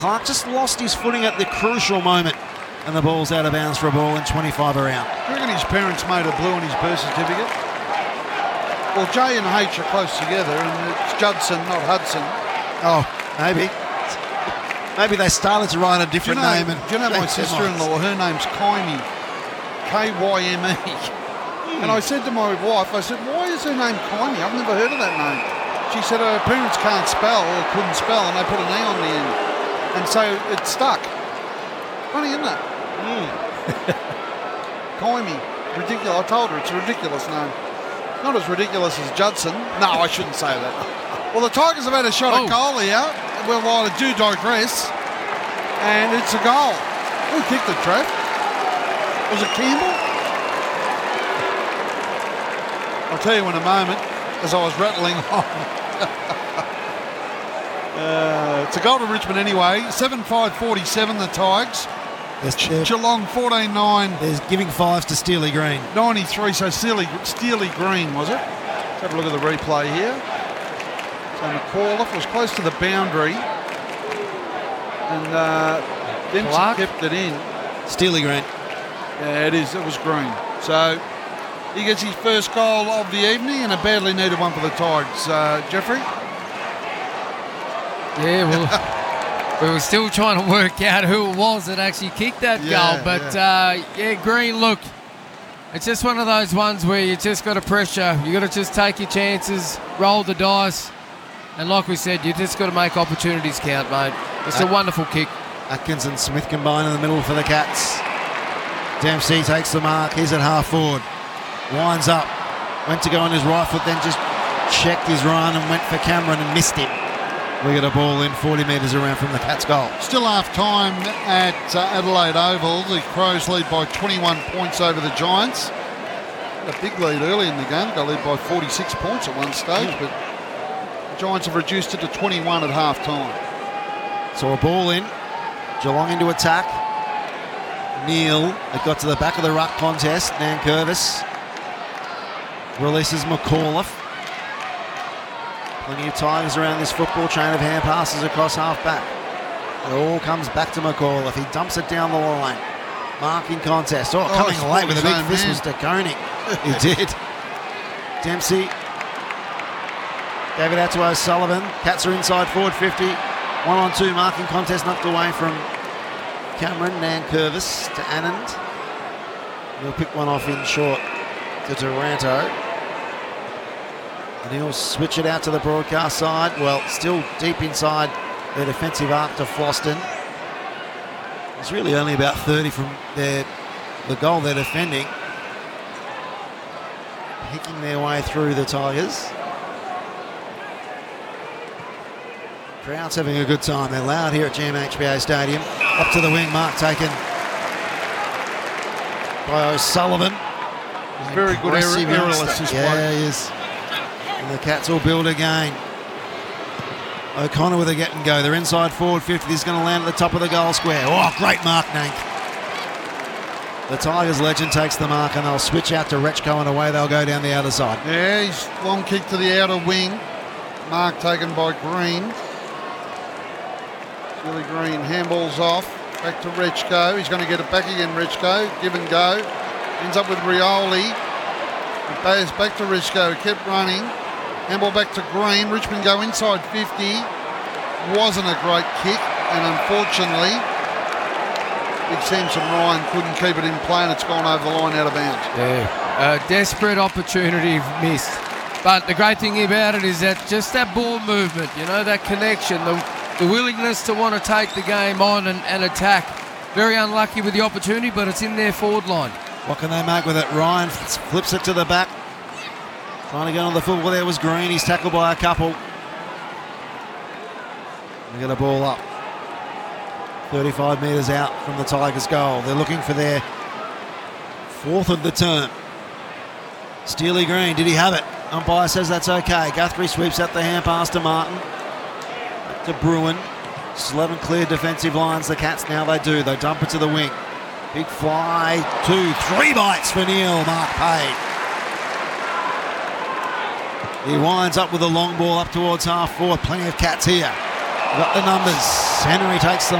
Clark just lost his footing at the crucial moment, and the ball's out of bounds for a ball in 25 around. I reckon his parents made a blue on his birth certificate. Well, J and H are close together, and it's Judson, not Hudson. Oh, maybe. Maybe they started to write a different name. Do you know my sister-in-law, her name's Kyme, Kyme. And I said to my wife, I said, why is her name Kyme? I've never heard of that name. She said her parents can't spell or couldn't spell, and they put an E on the end. And so it stuck. Funny, isn't it? Kyme. Ridiculous. I told her it's a ridiculous name. Not as ridiculous as Judson. No, I shouldn't say that. Well, the Tigers have had a shot at goal here. Well, while I do digress. And it's a goal. Who kicked it, Trev? Was it Campbell? I'll tell you in a moment, as I was rattling on. It's a goal to Richmond anyway. 7-5-47, the Tigers. Geelong 14-9. There's giving fives to Steely Green. 93, so Steely Green, was it? Let's have a look at the replay here. So McAuliffe was close to the boundary. And Dempsey kept it in. Steely Green. Yeah, it is. It was Green. So he gets his first goal of the evening and a badly needed one for the Tigers. Jeffrey? Yeah, well, we were still trying to work out who it was that actually kicked that goal. But, Green, look, it's just one of those ones where you just got to pressure. You got to just take your chances, roll the dice. And like we said, you just got to make opportunities count, mate. It's a wonderful kick. Atkins and Smith combine in the middle for the Cats. Dempsey takes the mark. He's at half forward. Winds up. Went to go on his right foot, then just checked his run and went for Cameron and missed him. We get a ball in 40 metres around from the Cats' goal. Still half time at Adelaide Oval. The Crows lead by 21 points over the Giants. Had a big lead early in the game. They led by 46 points at one stage, but the Giants have reduced it to 21 at half time. So a ball in. Geelong into attack. Neale, it got to the back of the ruck contest. Nankervis releases McAuliffe. Plenty of Tigers around this football. Chain of hand passes across half back. It all comes back to McAuliffe. He dumps it down the line. Marking contest. Coming late with a big fist was De Koning. He did. Dempsey gave it out to O'Sullivan. Cats are inside forward 50. 1-on-2 marking contest knocked away from Cameron. Nankervis to Anand. He'll pick one off in short to Taranto. And he'll switch it out to the broadcast side. Well, still deep inside their defensive arc to Floston. It's really only about 30 from the goal they're defending. Picking their way through the Tigers. Crowd's having a good time. They're loud here at GMHBA Stadium. Up to the wing, mark taken by O'Sullivan. Very good aerialist this Yeah, he is. And the Cats will build again. O'Connor with a get and go. They're inside forward 50. He's going to land at the top of the goal square. Oh, great mark, Nank. The Tigers legend takes the mark and they'll switch out to Rechko and away they'll go down the outer side. Yeah, he's long kick to the outer wing. Mark taken by Green. Billy Green handballs off. Back to Rechko. He's going to get it back again, Rechko. Give and go. Ends up with Rioli. It goes back to Rechko. Kept running. Handball back to Green. Richmond go inside 50. Wasn't a great kick. And unfortunately, Big Samson Ryan couldn't keep it in play and it's gone over the line out of bounds. Yeah, a desperate opportunity missed. But the great thing about it is that just that ball movement, that connection, the willingness to want to take the game on and attack. Very unlucky with the opportunity, but it's in their forward line. What can they make with it? Ryan flips it to the back. Trying to get on the football. There was Green. He's tackled by a couple. They get a ball up. 35 metres out from the Tigers' goal. They're looking for their fourth of the term. Steely Green, did he have it? Umpire says that's okay. Guthrie sweeps out the hand pass to Martin. Back to Bruin. Still haven't cleared defensive lines. The Cats now they do. They dump it to the wing. Big fly, 2-3 bites for Neale. Mark paid. He winds up with a long ball up towards half forward. Plenty of Cats here. Got the numbers. Henry takes them